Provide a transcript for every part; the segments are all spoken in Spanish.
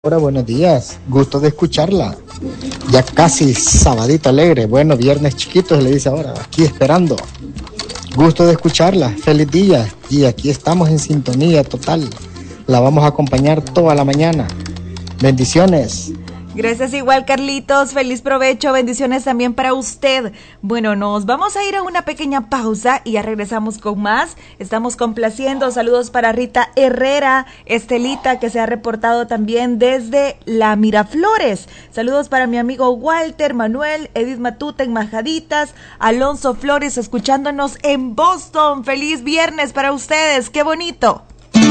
Hola, buenos días, gusto de escucharla. Ya casi sabadito alegre, bueno, viernes chiquito se le dice ahora, aquí esperando. Gusto de escucharla, feliz día. Y aquí estamos en sintonía total. La vamos a acompañar toda la mañana. Bendiciones. Gracias igual, Carlitos, feliz provecho, bendiciones también para usted. Bueno, nos vamos a ir a una pequeña pausa y ya regresamos con más. Estamos complaciendo, saludos para Rita Herrera, Estelita, que se ha reportado también desde la Miraflores. Saludos para mi amigo Walter, Manuel, Edith Matute en Majaditas, Alonso Flores escuchándonos en Boston. Feliz viernes para ustedes, qué bonito.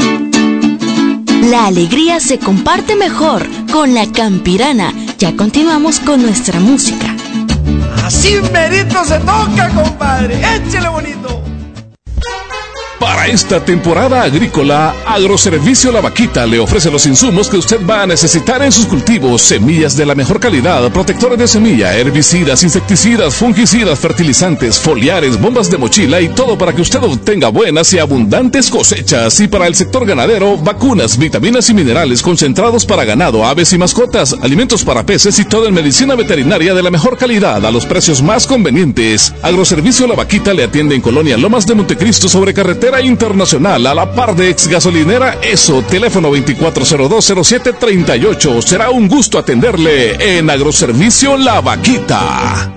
La alegría se comparte mejor con la Campirana. Ya continuamos con nuestra música. Así merito se toca, compadre. Échele bonito. Para esta temporada agrícola, Agroservicio La Vaquita le ofrece los insumos que usted va a necesitar en sus cultivos: semillas de la mejor calidad, protectores de semilla, herbicidas, insecticidas, fungicidas, fertilizantes, foliares, bombas de mochila y todo para que usted obtenga buenas y abundantes cosechas. Y para el sector ganadero, vacunas, vitaminas y minerales concentrados para ganado, aves y mascotas, alimentos para peces y todo en medicina veterinaria de la mejor calidad a los precios más convenientes. Agroservicio La Vaquita le atiende en Colonia Lomas de Montecristo sobre carretera internacional a la par de ex gasolinera ESO, teléfono 24020738. Será un gusto atenderle en Agroservicio La Vaquita.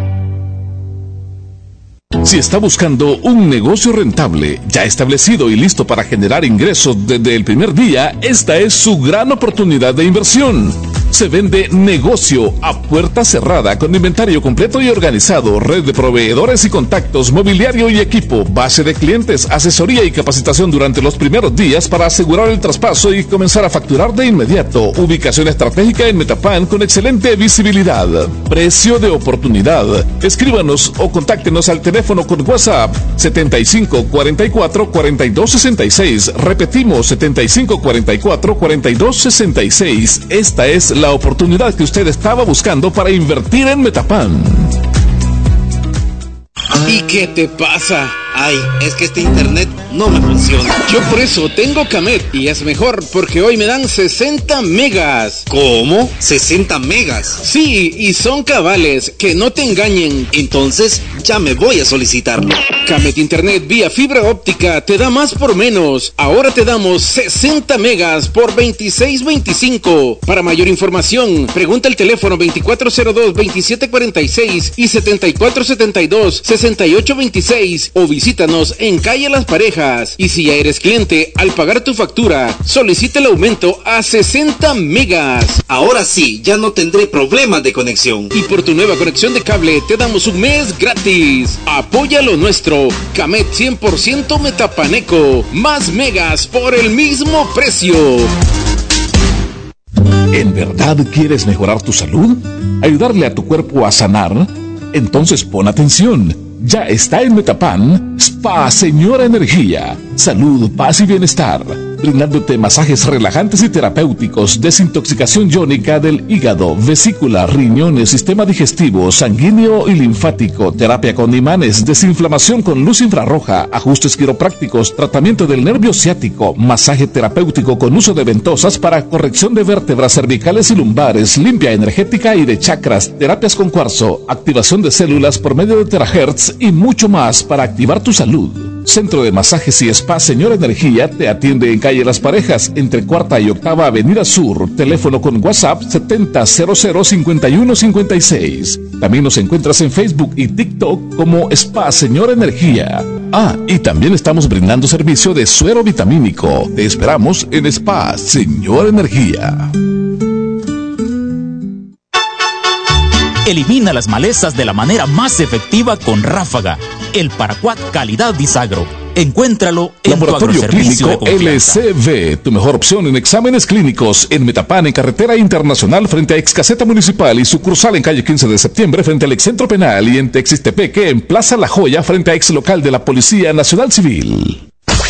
Si está buscando un negocio rentable, ya establecido y listo para generar ingresos desde el primer día, esta es su gran oportunidad de inversión. Se vende negocio a puerta cerrada con inventario completo y organizado, red de proveedores y contactos, mobiliario y equipo, base de clientes, asesoría y capacitación durante los primeros días para asegurar el traspaso y comenzar a facturar de inmediato. Ubicación estratégica en Metapan con excelente visibilidad. Precio de oportunidad. Escríbanos o contáctenos al teléfono con WhatsApp 7544-4266. Repetimos, 7544-4266. Esta es la oportunidad que usted estaba buscando para invertir en Metapan. ¿Y qué te pasa? Ay, es que este internet no me funciona. Yo por eso tengo Camet y es mejor porque hoy me dan 60 megas. ¿Cómo? ¿60 megas? Sí, y son cabales, que no te engañen. Entonces, ya me voy a solicitarlo. Camet Internet vía fibra óptica te da más por menos. Ahora te damos 60 megas por $26.25. Para mayor información, pregunta el teléfono 2402-2746 y 7472-6826 o visítanos en Calle Las Parejas. Y si ya eres cliente, al pagar tu factura, solicita el aumento a 60 megas. Ahora sí, ya no tendré problemas de conexión. Y por tu nueva conexión de cable, te damos un mes gratis. Apoya lo nuestro. Camet 100% Metapaneco. Más megas por el mismo precio. ¿En verdad quieres mejorar tu salud? ¿Ayudarle a tu cuerpo a sanar? Entonces pon atención. Ya está en Metapan Spa Señora Energía. Salud, paz y bienestar, brindándote masajes relajantes y terapéuticos, desintoxicación iónica del hígado, vesícula, riñones, sistema digestivo, sanguíneo y linfático, terapia con imanes, desinflamación con luz infrarroja, ajustes quiroprácticos, tratamiento del nervio ciático, masaje terapéutico con uso de ventosas para corrección de vértebras cervicales y lumbares, limpia energética y de chakras, terapias con cuarzo, activación de células por medio de terahertz y mucho más para activar tu salud. Centro de Masajes y Spa Señora Energía te atiende en Calle Las Parejas, entre 4ª y 8ª Avenida Sur. Teléfono con WhatsApp 70005156. También nos encuentras en Facebook y TikTok como Spa Señora Energía. Ah, y también estamos brindando servicio de suero vitamínico. Te esperamos en Spa Señora Energía. Elimina las malezas de la manera más efectiva con Ráfaga, el paraquat calidad Disagro. Encuéntralo en Laboratorio tu agroservicio Clínico de confianza. LCV, tu mejor opción en exámenes clínicos en Metapan, en carretera internacional frente a ex caseta municipal y sucursal en calle 15 de septiembre frente al ex centro penal y en Texistepeque en Plaza La Joya frente a ex local de la Policía Nacional Civil.